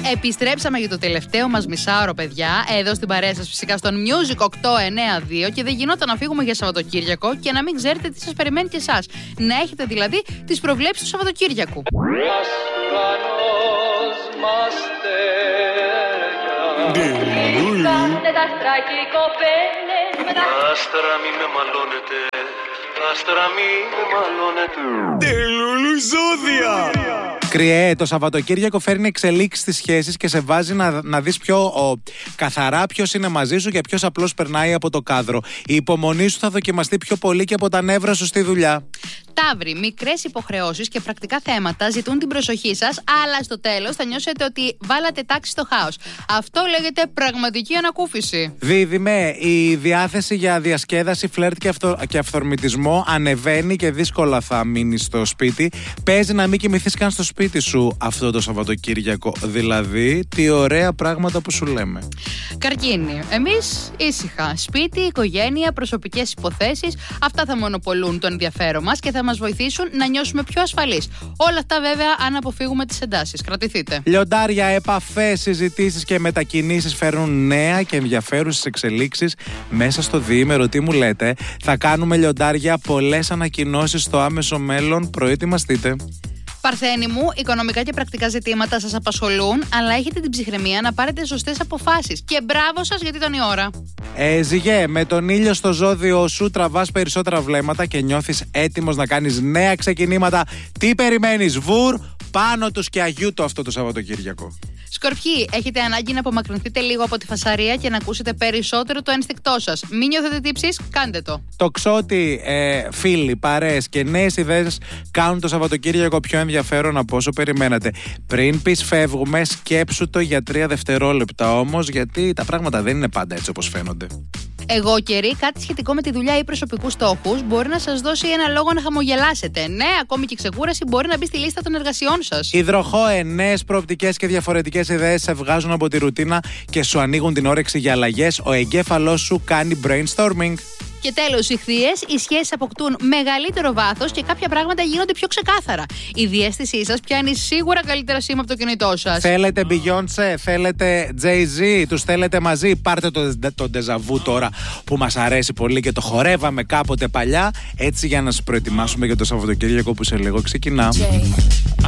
Επιστρέψαμε για το τελευταίο μας μισάωρο, παιδιά. Εδώ στην παρέα σας, φυσικά στον Music 892. Και δεν γινόταν να φύγουμε για Σαββατοκύριακο και να μην ξέρετε τι σας περιμένει και εσάς. Να έχετε δηλαδή τις προβλέψεις του Σαββατοκύριακου. Άστρα μη με μαλώνετε. Άστρα μη με μαλώνετε. Τελουλουζούδια! Κριέ, το Σαββατοκύριακο φέρνει εξελίξεις στις σχέσεις και σε βάζει να δεις πιο καθαρά ποιος είναι μαζί σου και ποιος απλώς περνάει από το κάδρο. Η υπομονή σου θα δοκιμαστεί πιο πολύ και από τα νεύρα σου στη δουλειά. Ταύροι, μικρές υποχρεώσεις και πρακτικά θέματα ζητούν την προσοχή σας, αλλά στο τέλος θα νιώσετε ότι βάλατε τάξη στο χάος. Αυτό λέγεται πραγματική ανακούφιση. Δίδυμε, η διάθεση για διασκέδαση, φλερτ και αυθορμητισμό ανεβαίνει και δύσκολα θα μείνει στο σπίτι. Παίζει να μην κοιμηθείς καν στο σπίτι σου αυτό το Σαββατοκύριακο. Δηλαδή, τι ωραία πράγματα που σου λέμε. Καρκίνη, εμείς ήσυχα. Σπίτι, οικογένεια, προσωπικές υποθέσεις. Αυτά θα μονοπολούν το ενδιαφέρον μας και θα μας βοηθήσουν να νιώσουμε πιο ασφαλείς. Όλα αυτά βέβαια αν αποφύγουμε τις εντάσεις. Κρατηθείτε. Λιοντάρια, επαφές, συζητήσεις και μετακινήσεις φέρνουν νέα και ενδιαφέρουσες εξελίξεις μέσα στο διήμερο. Τι μου λέτε, θα κάνουμε λιοντάρια πολλές ανακοινώσεις στο άμεσο μέλλον. Προετοιμαστείτε. Παρθένη μου, οικονομικά και πρακτικά ζητήματα σας απασχολούν, αλλά έχετε την ψυχραιμία να πάρετε σωστές αποφάσεις. Και μπράβο σας, γιατί ήταν η ώρα. Ζυγέ, με τον ήλιο στο ζώδιο σου τραβάς περισσότερα βλέμματα και νιώθεις έτοιμος να κάνεις νέα ξεκινήματα. Τι περιμένεις, βουρ, πάνω τους και αγιούτο αυτό το Σαββατοκύριακο. Σκορπιοί, έχετε ανάγκη να απομακρυνθείτε λίγο από τη φασαρία και να ακούσετε περισσότερο το ένστικτό σας. Μην νιώθετε τύψεις, κάντε το. Τοξότη, φίλοι, παρέες και νέες ιδέες κάνουν το Σαββατοκύριακο πιο ενδιαφέρον από όσο περιμένατε. Πριν πεις φεύγουμε, σκέψου το για 3 δευτερόλεπτα όμως, γιατί τα πράγματα δεν είναι πάντα έτσι όπως φαίνονται. Εγώ καιρή, κάτι σχετικό με τη δουλειά ή προσωπικούς στόχους μπορεί να σας δώσει ένα λόγο να χαμογελάσετε. Ναι, ακόμη και η ξεκούραση μπορεί να μπει στη λίστα των εργασιών σας. Υδροχόε, νέες προοπτικές και διαφορετικές ιδέες σε βγάζουν από τη ρουτίνα και σου ανοίγουν την όρεξη για αλλαγές. Ο εγκέφαλός σου κάνει brainstorming. Και τέλος, ιχθύες, οι σχέσεις αποκτούν μεγαλύτερο βάθος και κάποια πράγματα γίνονται πιο ξεκάθαρα. Η διαίσθησή σας πιάνει σίγουρα καλύτερα σήμα από το κινητό σας. Θέλετε Beyoncé, θέλετε Jay-Z, τους θέλετε μαζί. Πάρτε το ντεζαβού τώρα που μας αρέσει πολύ και το χορεύαμε κάποτε παλιά. Έτσι για να σας προετοιμάσουμε για το Σαββατοκύριακο που σε λίγο ξεκινά.